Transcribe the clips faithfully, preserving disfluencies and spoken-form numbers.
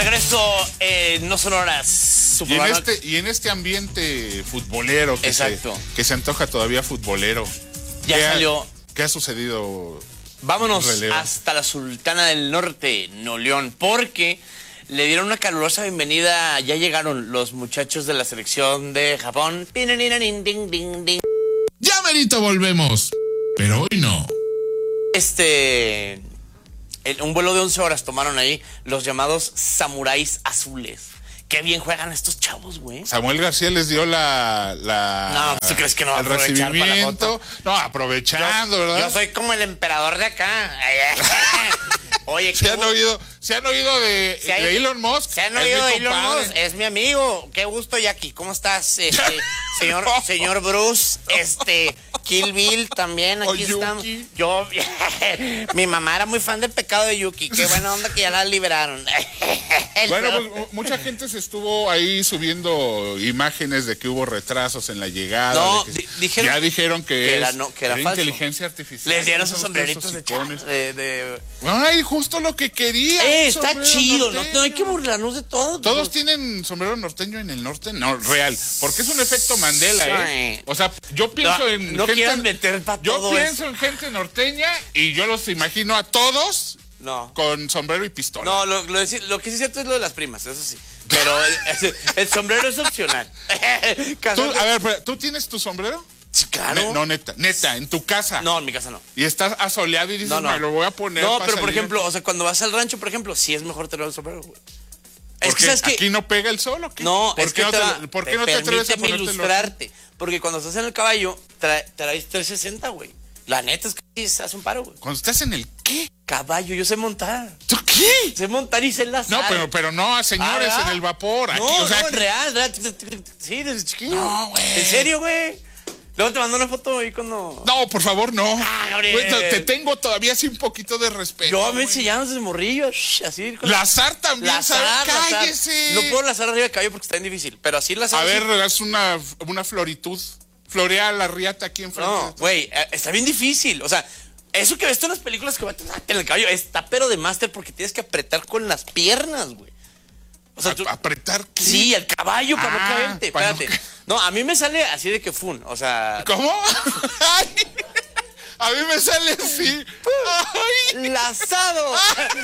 regreso en No Sonoras. Y en, este, y en este ambiente futbolero que, Exacto. se, que se antoja todavía futbolero. Ya ¿Qué salió. Ha, ¿Qué ha sucedido? Vámonos Relevo. hasta la Sultana del Norte, Nuevo León, porque le dieron una calurosa bienvenida. Ya llegaron los muchachos de la selección de Japón. Ya merito volvemos, pero hoy no. Este, el, un vuelo de once horas tomaron ahí los llamados samuráis azules. Qué bien juegan estos chavos, güey. Samuel García les dio la... la No, ¿tú crees que no va a el aprovechar para la recibimiento? foto? No, aprovechando, yo, ¿verdad? Yo soy como el emperador de acá. Oye, ¿Se han gu- oído, se han oído de, ¿Se han- de Elon Musk? ¿Se han Es oído mi de Elon compadre. Musk? Es mi amigo. Qué gusto, Jackie. ¿Cómo estás, este, señor, No. señor Bruce? Este, Kill Bill también, O aquí estamos. Yuki. Yo, mi mamá era muy fan del pecado de Yuki. Qué buena onda que ya la liberaron. Bueno, pues mucha gente se estuvo ahí subiendo imágenes de que hubo retrasos en la llegada. No, de que- di- dijeron ya dijeron que, que es, era no- que era falso. inteligencia artificial. Les dieron sus Esos sombreritos de, hocicones. cha- de, de... Ay, justo lo que quería. Eh, un está sombrero chido, no, norteño. no hay que burlarnos de todo. ¿Todos tienen sombrero norteño en el norte? No, real. Porque es un efecto Mandela, ¿eh? Sí. O sea, yo pienso No, en no gente... quieran meter pa' Yo todo pienso en gente norteña y yo los imagino a todos No. con sombrero y pistola. No, lo, lo, de- lo que sí es cierto es lo de las primas, eso sí. Pero el, el- el sombrero es opcional. ¿Tú, Casarte- a ver, pero, ¿tú tienes tu sombrero? Sí, claro. Ne- no, neta, neta, en tu casa. No, en mi casa no. Y estás asoleado y dices, No, no. me lo voy a poner. No, para pero por salir". ejemplo, o sea, cuando vas al rancho, por ejemplo, sí es mejor tener el sombrero, güey. Es ¿Por que qué? sabes que ¿Aquí no pega el sol o qué? no, ¿Por es qué que no te te, va- ¿por qué no te atreves a permíteme ponerte ilustrarte, porque cuando estás en el caballo trae- traes trescientos sesenta, güey. La neta es que sí se hace un paro, güey. Cuando estás en el qué? Caballo, yo sé montar. ¿Tú qué? Sé montar y sé enlazar. No, pero, pero no, señores, Ah, en el vapor. Aquí, no, o sea, no, aquí- en real, real. Sí, desde chiquillo. No, güey. ¿En serio, güey? Luego te mando una foto ahí cuando... No, por favor, no. Ah, Gabriel. Güey, te, te tengo todavía así un poquito de respeto. Yo me güey. enseñaron desde morrillo, shh, así. con- Lazar también, Lazar, ¿sabes? lazar. Cállese. No puedo lazar arriba del caballo porque está bien difícil, pero así lazar. A así- ver, haz una, una floritud. Florea la riata aquí enfrente. No, de ti. güey, eh, está bien difícil. O sea, eso que ves tú en las películas que va en el caballo está pero de máster porque tienes que apretar con las piernas, güey. O sea, tú... A- apretar. ¿qué? Sí, el caballo para Ah, no caerte. para no Espérate. No, a mí me sale así de que fun. O sea, ¿Cómo? Ay, a mí me sale así. Ay. lazado.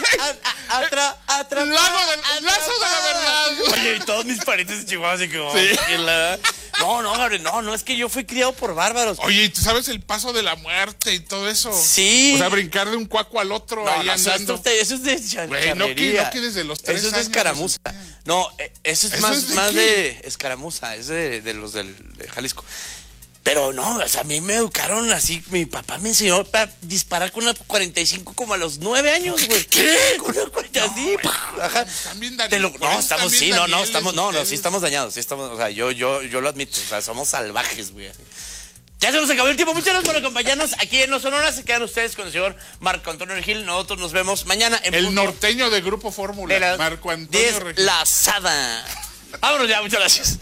A- a- atra- atra- Lago del- atrapado. lazo de la verdad. Oye, y todos mis parientes de Chihuahua así como... Sí. que la- No, no, Gabriel, no, no, es que yo fui criado por bárbaros. Oye, ¿y tú sabes el paso de la muerte y todo eso? Sí. O sea, brincar de un cuaco al otro No, ahí no, eso, andando. es- eso es de chan- Güey, no que- charrería. no que desde los tres Eso es de años, escaramuza. o sea. No, eh, eso es ¿Eso más, es de más qué? de escaramuza, es de, de los del, de Jalisco. Pero no, o sea, a mí me educaron así, mi papá me enseñó a disparar con una cuarenta y cinco como a los nueve años, güey. ¿Qué? Con una cuarenta así, ajá. Están bien Te lo- dañados, no, estamos, están sí, bien no, no, Danieles estamos, no, no, sí ustedes. estamos dañados, sí estamos, o sea, yo, yo, yo lo admito, o sea, somos salvajes, güey. Ya se nos acabó el tiempo. Muchas gracias por acompañarnos aquí en No Sonora. Se quedan ustedes con el señor Marco Antonio Regil. Nosotros nos vemos mañana en El punto norteño de Grupo de Fórmula, las Marco Antonio Regil. diez, la asada. Vámonos ya, muchas gracias.